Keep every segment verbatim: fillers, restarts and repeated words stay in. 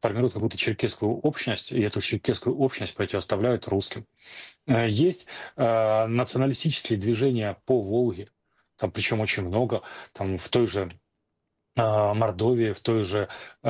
формируют какую-то черкесскую общность, и эту черкесскую общность противоставляют русским. Э, Есть э, националистические движения по Волге, там причем очень много, там в той же э, Мордовии, в той же, э,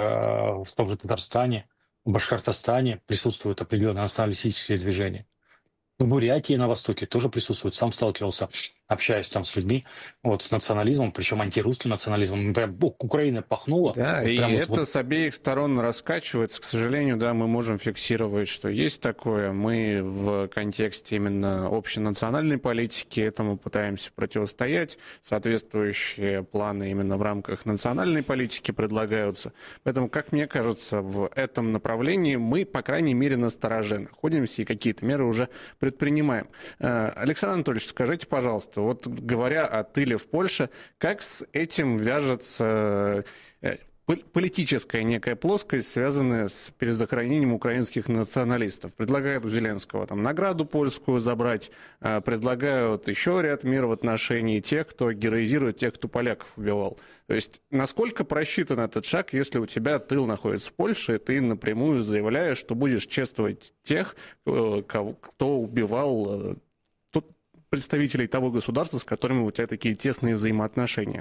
в том же Татарстане, в Башкортостане присутствуют определенные националистические движения. В Бурятии на Востоке тоже присутствует. Сам сталкивался, общаясь там с людьми, вот, с национализмом, причем антирусским национализмом. Прям ух, Украина пахнула. Да, Вот и прям вот, это вот. с обеих сторон раскачивается. К сожалению, да, мы можем фиксировать, что есть такое. Мы в контексте именно общенациональной политики этому пытаемся противостоять. Соответствующие планы именно в рамках национальной политики предлагаются. Поэтому, как мне кажется, в этом направлении мы, по крайней мере, настороже находимся и какие-то меры уже предпринимаем. Э, Александр Анатольевич, скажите, пожалуйста, вот говоря о тыле в Польше, как с этим вяжется э, пол- политическая некая плоскость, связанная с перезахоронением украинских националистов? Предлагают у Зеленского там награду польскую забрать, э, предлагают еще ряд мер в отношении тех, кто героизирует тех, кто поляков убивал. То есть насколько просчитан этот шаг, если у тебя тыл находится в Польше, и ты напрямую заявляешь, что будешь чествовать тех, э, кого- кто убивал э, тот- представителей того государства, с которыми у тебя такие тесные взаимоотношения?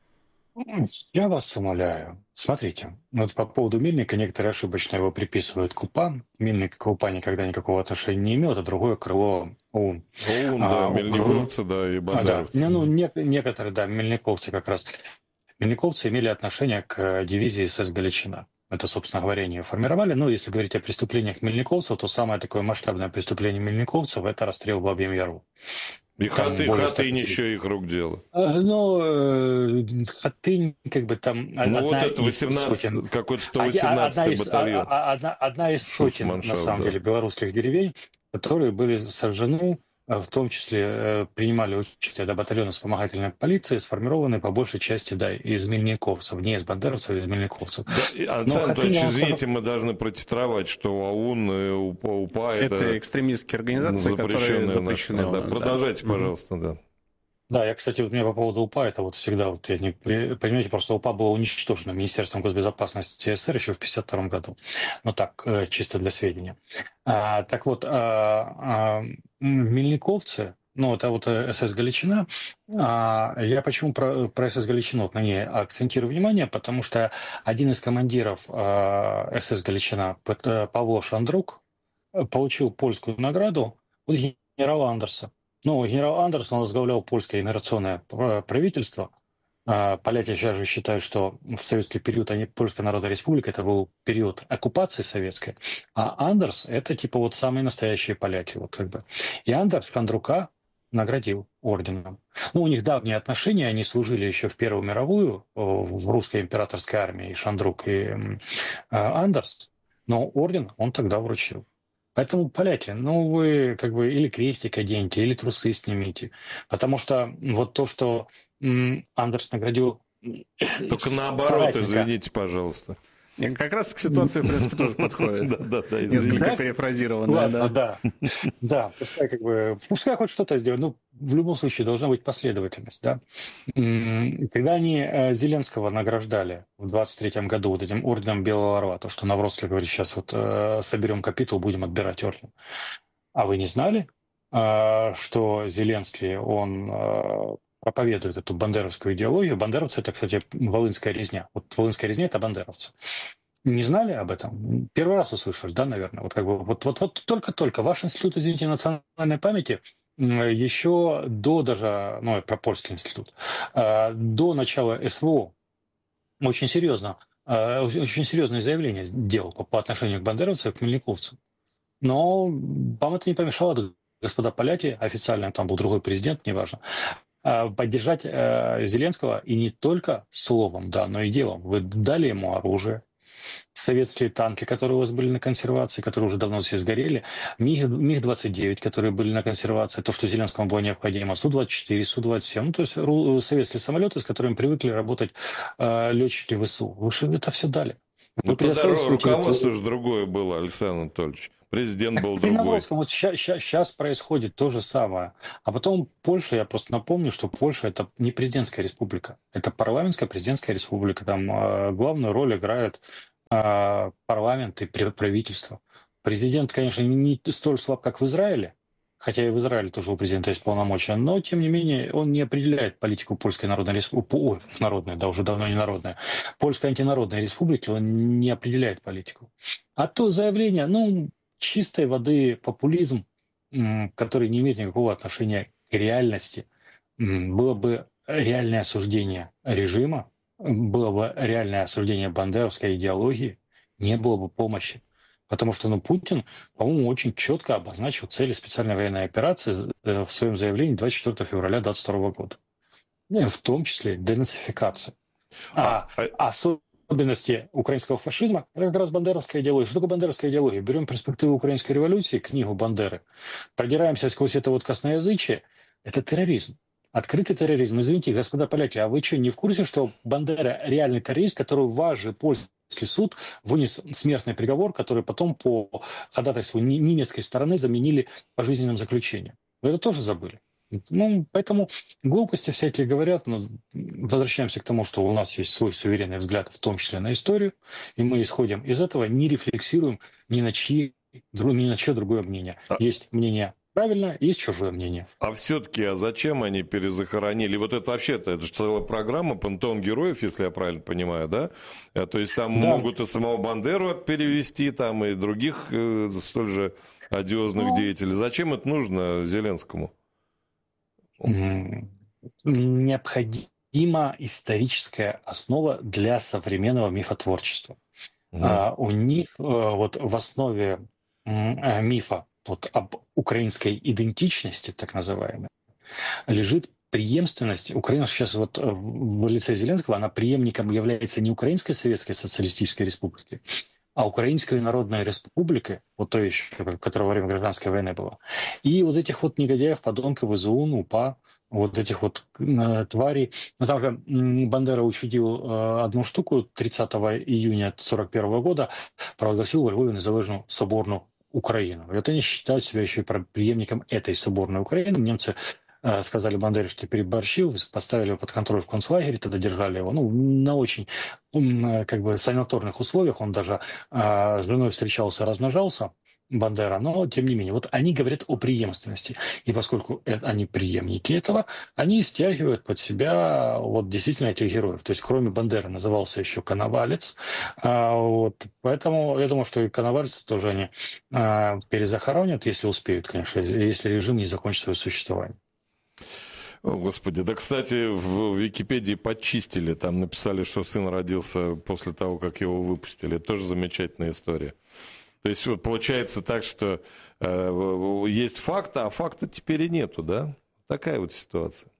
М, Я вас умоляю. Смотрите, вот по поводу Мельника некоторые ошибочно его приписывают к УПА. Мельник к УПА никогда никакого отношения не имел, это другое крыло ОУН. ОУН, да, А, у крыло- мельниковцы, да, и а, да, не, бандеровцы. ну, не- некоторые, да, мельниковцы как раз. Мельниковцы имели отношение к э, дивизии СС «Галичина». Это, собственно говоря, они ее формировали. Но если говорить о преступлениях мельниковцев, то самое такое масштабное преступление мельниковцев — это расстрел в Бабьем Яру. И Там хаты, более Хатынь ста пятидесяти. еще их рук дело. Э, Ну, э, Хатынь, как бы там о- Ну вот одна это из сотен, восемнадцатый, какой-то оди- а- одна сто восемнадцатый из, а- батальон. а- одна, одна из сотен, на Шуфманшафт, самом да. деле, белорусских деревень, которые были сожжены, э, в том числе э, принимали участие, да, батальоны вспомогательной полиции, сформированные по большей части, да, из мельниковцев, не из бандеровцев, а из мельниковцев. Да, и, Но Александр Хатынь, Анатольевич, я вам скажу, извините, мы должны протитровать, что ОУН и УПА, УПА Это это экстремистские организации, которые запрещенные в запрещены нашей у стране. нас. Да, Да. продолжайте, мгм. пожалуйста, да. Да, я, кстати, вот мне по поводу УПА, это вот всегда, вот я не, понимаете, просто УПА было уничтожено Министерством госбезопасности СССР еще в пятьдесят втором году. Ну так, э, чисто для сведения. А, так вот, а, а, м, мельниковцы, ну это вот э, СС Галичина, а, я почему про, про СС Галичину вот на ней акцентирую внимание, потому что один из командиров а, СС Галичина, Пет- э, Павло Шандрук, э, получил польскую награду от генерала Андерса. Ну, генерал Андерсон возглавлял польское иммиграционное пр- правительство. А, Поляки сейчас же считают, что в советский период они, Польская Народная Республика, это был период оккупации советской, а Андерс — это типа вот самые настоящие поляки. Вот как бы. И Андерс Кондрука наградил орденом. Ну, у них давние отношения, они служили еще в Первую мировую о, в русской императорской армии, и Шандрук, и м, а, Андерс, но орден он тогда вручил. Поэтому, поляки, ну вы как бы или крестик оденьте, или трусы снимите. Потому что вот то, что м, Андерс наградил м, Только наоборот, соратника. извините, пожалуйста. И как раз к ситуации, в принципе, тоже подходит. Да, да, да, Несколько извините. перефразированная, Ладно, да. да. Да, пускай как бы, пускай хоть что-то сделают. Ну, в любом случае должна быть последовательность, да. М, Когда они э, Зеленского награждали в двадцать третьем году вот этим орденом Белого Орла, то, что Навроцкий говорит, сейчас вот э, соберем капитул, будем отбирать орден. А вы не знали, а, что Зеленский, он а, проповедует эту бандеровскую идеологию? Бандеровцы — это, кстати, волынская резня. Вот волынская резня — это бандеровцы. Не знали об этом? Первый раз услышали, да, наверное? Вот как бы вот, вот, вот только-только ваш институт, извините, национальной памяти м, еще до даже, ну, про польский институт, а, до начала СВО очень серьезно, а, очень серьезное заявление сделал по, по отношению к бандеровцам и к мельниковцам. Но вам это не помешало, господа поляки, официально там был другой президент, неважно, а, поддержать э, Зеленского и не только словом, да, но и делом. Вы дали ему оружие, советские танки, которые у вас были на консервации, которые уже давно все сгорели, МиГ, МиГ-двадцать девять, которые были на консервации, то, что Зеленскому было необходимо, Су-двадцать четыре, Су-двадцать семь, ну, то есть ру- советские самолеты, с которыми привыкли работать э, летчики ВСУ. Вы же это все дали. Ну Вы тогда предоставили ру- свою руководство территорию. же другое было, Александр Анатольевич. Президент был При другой. Навроцком вот сейчас происходит то же самое. А потом Польша, я просто напомню, что Польша — это не президентская республика, это парламентская президентская республика. Там э, главную роль играет а, парламент и правительство. Президент, конечно, не столь слаб, как в Израиле, хотя и в Израиле тоже у президента есть полномочия, но, тем не менее, он не определяет политику Польской Народной Республики, ой, народной, да, уже давно не народная, Польской антинародной республики, он не определяет политику. А то заявление, ну, чистой воды популизм, который не имеет никакого отношения к реальности, было бы реальное осуждение режима, было бы реальное осуждение бандеровской идеологии, не было бы помощи. Потому что ну, Путин, по-моему, очень четко обозначил цели специальной военной операции в своем заявлении двадцать четвёртого февраля двадцать второго года. В том числе денацификация. А, а, а особенности украинского фашизма – это как раз бандеровская идеология. Что такое бандеровская идеология? Берем перспективу украинской революции, книгу Бандеры, продираемся сквозь это вот косноязычие – это терроризм. Открытый терроризм. Извините, господа поляки, а вы что, не в курсе, что Бандера реальный террорист, который ваш же польский суд вынес смертный приговор, который потом по ходатайству немецкой стороны заменили пожизненным заключением? Вы это тоже забыли. Ну, поэтому глупости всякие говорят, но возвращаемся к тому, что у нас есть свой суверенный взгляд, в том числе на историю, и мы исходим из этого, не рефлексируем ни на чьи, ни на чье другое мнение. Есть мнение правильно, есть чужое мнение. А все-таки, а зачем они перезахоронили? Вот это вообще-то, это же целая программа, пантеон героев, если я правильно понимаю, да? То есть там да. могут и самого Бандеру перевести, там и других э, столь же одиозных ну, деятелей. Зачем это нужно Зеленскому? Необходима историческая основа для современного мифотворчества. Угу. А, у них а, вот в основе а, мифа вот об украинской идентичности, так называемой, лежит преемственность. Украина сейчас вот в лице Зеленского, она преемником является не Украинской Советской Социалистической Республики, а Украинской Народной Республики, вот то еще, которая во время гражданской войны была. И вот этих вот негодяев, подонков из ОУН, УПА, вот этих вот э, тварей. Но там же Бандера учудил э, одну штуку тридцатого июня сорок первого года, провозгласил во Львове незалежную соборную Украину. И вот они считают себя еще и преемником этой соборной Украины. Немцы э, сказали Бандере, что ты переборщил, поставили его под контроль в концлагере, тогда держали его ну, на очень э, как бы санаторных условиях. Он даже э, с женой встречался, размножался, Бандера, но тем не менее. Вот они говорят о преемственности. И поскольку это, они преемники этого, они стягивают под себя вот действительно этих героев. То есть кроме Бандеры назывался еще Коновалец. А, вот, поэтому я думаю, что и Коновалец тоже они а, перезахоронят, если успеют, конечно, если режим не закончит свое существование. О, Господи, да, кстати, в Википедии подчистили, там написали, что сын родился после того, как его выпустили. Это тоже замечательная история. То есть вот получается так, что э, есть факты, а факта теперь и нету, да? Такая вот ситуация.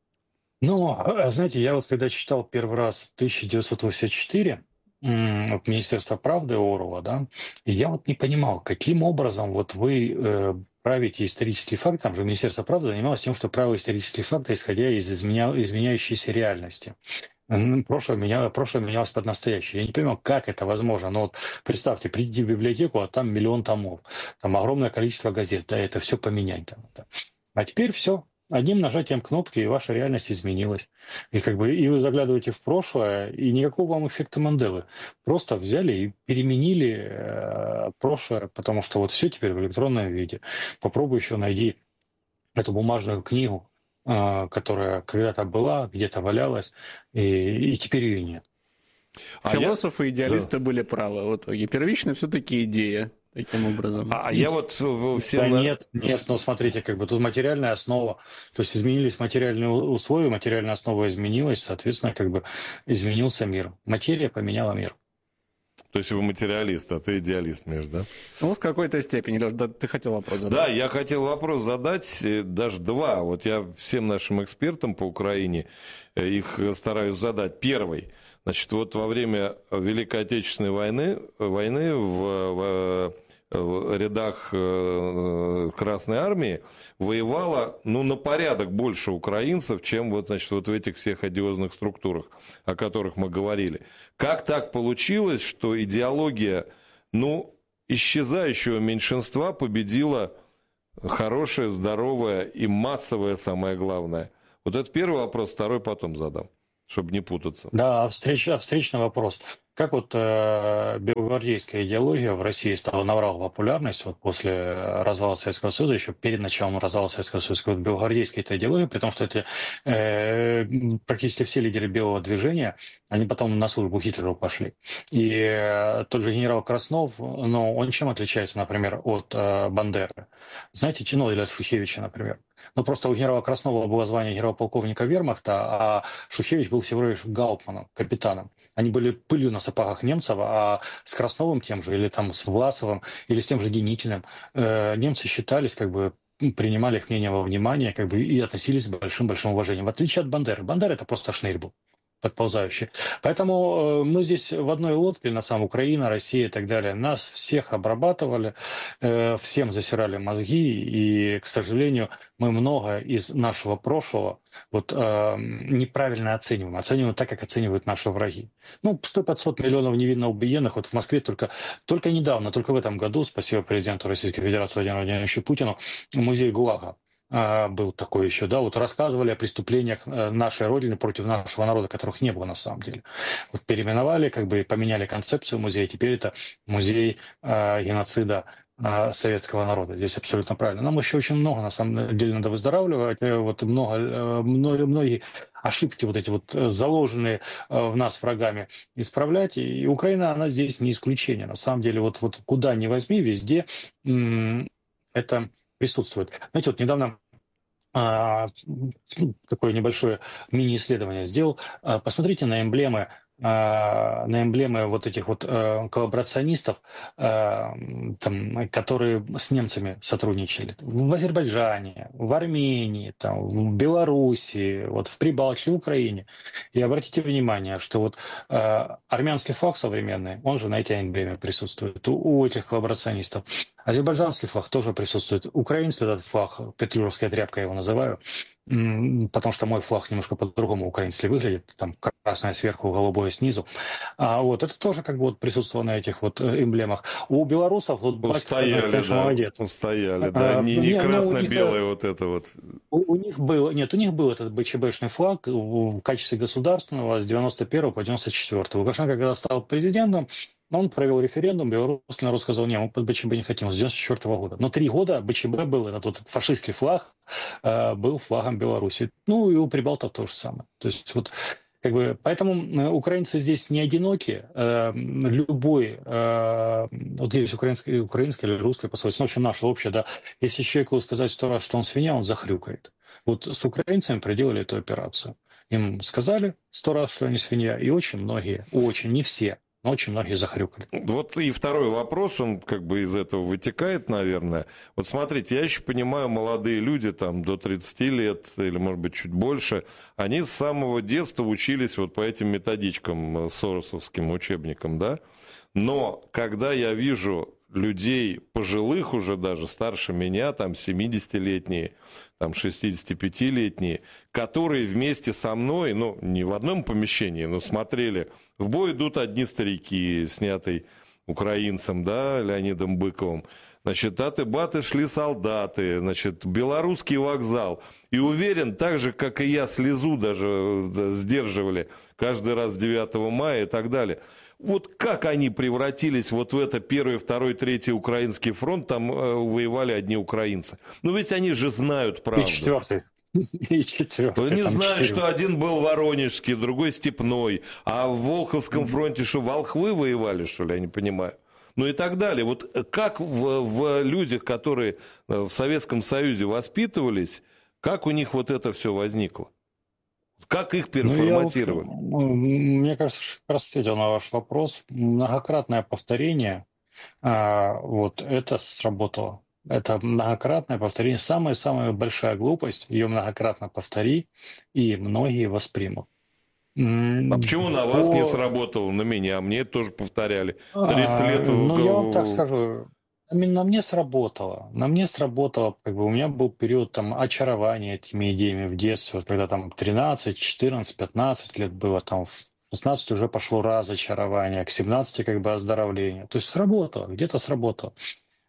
Ну, знаете, я вот когда читал первый раз тысяча девятьсот восемьдесят четыре, от Министерства правды Оруэлла, да, и я вот не понимал, каким образом вот вы э, правите исторический факт, там же Министерство правды занималось тем, что правило исторические факты, исходя из изменя... изменяющейся реальности. Прошлое, меня, прошлое менялось под настоящее. Я не понимаю, как это возможно. Но вот представьте, прийти в библиотеку, а там миллион томов, там огромное количество газет, да, это все поменять. Там, да. А теперь все. Одним нажатием кнопки, и ваша реальность изменилась. И как бы и вы заглядываете в прошлое, и никакого вам эффекта Манделы. Просто взяли и переменили э, прошлое, потому что вот все теперь в электронном виде. Попробуй еще найди эту бумажную книгу, которая когда-то была, где-то валялась, и, и теперь ее нет. Философы и идеалисты да. были правы в итоге. Первично все-таки идея таким образом. А, а я вот всем... Да нет, нет, но смотрите, как бы тут материальная основа, то есть изменились материальные условия, материальная основа изменилась, соответственно, как бы изменился мир. Материя поменяла мир. То есть вы материалист, а ты идеалист, Меж, да? Ну, в какой-то степени. Леш, да, ты хотел вопрос задать. Да, я хотел вопрос задать, даже два. Вот я всем нашим экспертам по Украине их стараюсь задать. Первый. Значит, вот во время Великой Отечественной войны, войны в, в, в рядах Красной Армии воевало, ну, на порядок больше украинцев, чем вот, значит, вот в этих всех одиозных структурах, о которых мы говорили. Как так получилось, что идеология, ну, исчезающего меньшинства победила хорошая, здоровая и массовая, самое главное? Вот это первый вопрос, второй потом задам. чтобы не путаться. Да, а встреч, а встречный вопрос. Как вот э, белогвардейская идеология в России стала набрала популярность вот после э, развала Советского Союза, еще перед началом развала Советского Союза, вот белогвардейская эта идеология, при том, что эти э, м, практически все лидеры белого движения, они потом на службу Гитлеру пошли. И э, тот же генерал Краснов, ну, он чем отличается, например, от э, Бандеры? Знаете, ну, или от Шухевича, например. Ну, просто у генерала Краснова было звание генерал-полковника вермахта, а Шухевич был всего лишь гауптманом, капитаном. Они были пылью на сапогах немцев, а с Красновым тем же, или там с Власовым, или с тем же Денителем э, немцы считались, как бы м, принимали их мнение во внимание, как бы и относились с большим-большим уважением. В отличие от Бандеры. Бандера это просто шнырь был подползающий. Поэтому э, мы здесь в одной лодке, на самом Украина, Россия и так далее. Нас всех обрабатывали, э, всем засирали мозги, и, к сожалению, мы много из нашего прошлого вот, э, неправильно оцениваем. Оцениваем так, как оценивают наши враги. Ну, сто пятьсот миллионов невинно убиенных. Вот в Москве только, только недавно, только в этом году, спасибо президенту Российской Федерации Владимиру Владимировичу Путину, музей ГУЛАГа а, был такой еще, да, вот рассказывали о преступлениях э, нашей Родины против нашего народа, которых не было на самом деле. Вот переименовали, как бы поменяли концепцию музея, теперь это музей э, геноцида э, советского народа. Здесь абсолютно правильно. Нам еще очень много, на самом деле, надо выздоравливать. Э, Вот много, э, многие, многие ошибки вот эти вот э, заложенные э, в нас врагами исправлять. И Украина, она здесь не исключение. На самом деле, вот, вот куда ни возьми, везде м, это присутствует. Знаете, вот недавно а, ну, такое небольшое мини-исследование сделал. А, Посмотрите на эмблемы, а, на эмблемы вот этих вот э, коллаборационистов, а, м, там, которые с немцами сотрудничали. В Азербайджане, в Армении, там, в Белоруссии, вот в Прибалтике, в Украине. И обратите внимание, что вот а, армянский флаг современный, он же на этой эмблеме присутствует у, у этих коллаборационистов. Азербайджанский флаг тоже присутствует. Украинский этот флаг, петлюровская тряпка я его называю, м, потому что мой флаг немножко по-другому украинский выглядит, там красное сверху, голубое снизу. А вот это тоже как бы вот присутствовало на этих вот э, эмблемах. У белорусов вот батька, Устояли, конечно, да, молодец. устояли, да, А, не, не не, ну, у них, э, красно-белое вот это вот. у, у них был, нет, у них был этот БЧБшный флаг в, в качестве государственного с девяносто первого по девяносто четвёртый. Лукашенко, когда стал президентом, он провел референдум, белорусский народ сказал, не, мы под БЧБ не хотим, с девяносто четвёртого года. Но три года БЧБ был, этот вот фашистский флаг, э, был флагом Беларуси. Ну и у прибалтов то же самое. То есть вот как бы, поэтому э, украинцы здесь не одиноки. Э, любой, э, вот есть украинский, украинский или русский пословица, ну, в общем, наша общая, да, если человеку сказать сто раз, что он свинья, он захрюкает. Вот с украинцами проделали эту операцию. Им сказали сто раз, что они свинья, и очень многие, очень, не все, но очень многие захрюкали. Вот и второй вопрос, он как бы из этого вытекает, наверное. Вот смотрите, я еще понимаю, молодые люди, там, до тридцати лет, или, может быть, чуть больше, они с самого детства учились вот по этим методичкам, соросовским учебникам, да? Но когда я вижу людей пожилых уже даже, старше меня, там, семидесятилетние, там, шестидесятипятилетние, которые вместе со мной, ну, не в одном помещении, но смотрели, в бой идут одни старики, снятый украинцем, да, Леонидом Быковым. Значит, аты-баты шли солдаты, значит, белорусский вокзал. И уверен, так же, как и я, слезу даже да, сдерживали каждый раз девятого мая и так далее. Вот как они превратились вот в это первый, второй, третий украинский фронт, там э, воевали одни украинцы. Ну ведь они же знают правду. И четвертый. И четвертый. Они там знают, четыре. что один был воронежский, другой степной, а в Волховском фронте что, волхвы воевали, что ли, я не понимаю. Ну и так далее. Вот как в, в людях, которые в Советском Союзе воспитывались, как у них вот это все возникло? Как их переформатировали? Ну, я, вот, ну, мне кажется, что как раз ответил на ваш вопрос. Многократное повторение, а, вот это сработало. Это многократное повторение. Самая-самая большая глупость, ее многократно повтори, и многие воспримут. А почему на вас По... не сработало, на меня? Мне это тоже повторяли. тридцать лет... А, ну, я вам так скажу. Именно на мне сработало. На мне сработало, как бы у меня был период там очарования этими идеями в детстве, вот когда там тринадцать, четырнадцать, пятнадцать лет было, там в шестнадцать уже пошло разочарование, к семнадцати как бы оздоровление. То есть сработало, где-то сработало.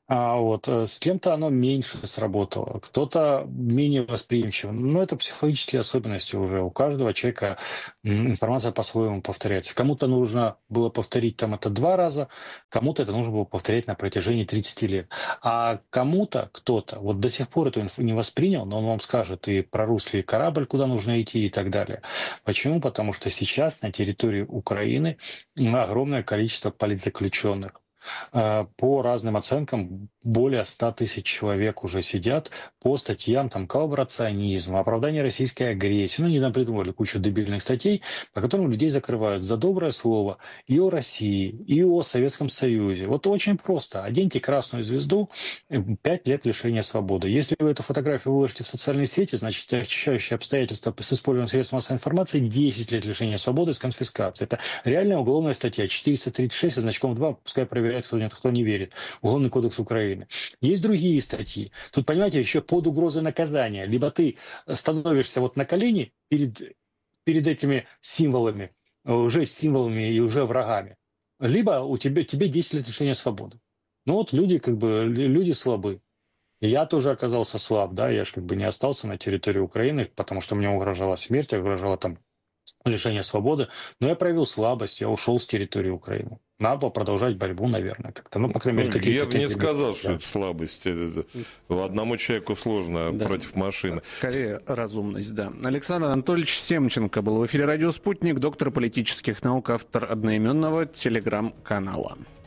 А вот э, с кем-то оно меньше сработало, кто-то менее восприимчив. Но это психологические особенности уже. У каждого человека м, информация по-своему повторяется. Кому-то нужно было повторить там это два раза, кому-то это нужно было повторять на протяжении тридцати лет. А кому-то, кто-то вот до сих пор эту инфу не воспринял, но он вам скажет и про русский корабль, куда нужно идти и так далее. Почему? Потому что сейчас на территории Украины м, огромное количество политзаключенных. Э, По разным оценкам, более ста тысяч человек уже сидят по статьям там, коллаборационизм, оправдание российской агрессии. Ну, они там придумали кучу дебильных статей, по которым людей закрывают за доброе слово и о России, и о Советском Союзе. Вот очень просто. Оденьте красную звезду, э, пять лет лишения свободы. Если вы эту фотографию выложите в социальные сети, значит, очищающие обстоятельства с использованием средств массовой информации десять лет лишения свободы с конфискацией. Это реальная уголовная статья четыреста тридцать шесть со значком два, пускай проверяет, кто нет, кто не верит. Уголовный кодекс Украины. Есть другие статьи. Тут, понимаете, еще под угрозой наказания. Либо ты становишься вот на колени перед, перед этими символами, уже символами и уже врагами, либо у тебя, тебе десять лет лишения свободы. Ну вот люди как бы, люди слабы. И я тоже оказался слаб, да, я же как бы не остался на территории Украины, потому что мне угрожала смерть, угрожала там лишение свободы, но я проявил слабость, я ушел с территории Украины. Надо было продолжать борьбу, наверное, как-то. Ну, по крайней мере, Ну, какие-то... я бы не какие-то- сказал, что да. это слабость. Это- это одному человеку сложно Да. против машины. Скорее, разумность, да. Александр Анатольевич Семченко был в эфире «Радио Спутник», доктор политических наук, автор одноименного телеграм-канала.